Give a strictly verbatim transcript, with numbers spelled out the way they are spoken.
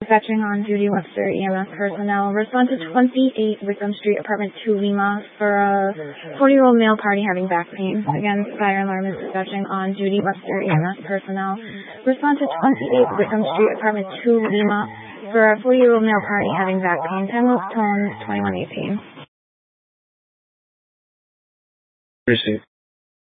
Dispatching on duty Webster E M S personnel. Respond to twenty-eight Wickham Street, apartment two, Lima, for a forty-year-old male party having back pain. Again, fire alarm is dispatching on duty Webster E M S personnel. Respond to twenty-eight Wickham Street, apartment two, Lima, for a forty-year-old male party having back pain. Time of tone twenty-one eighteen. Received.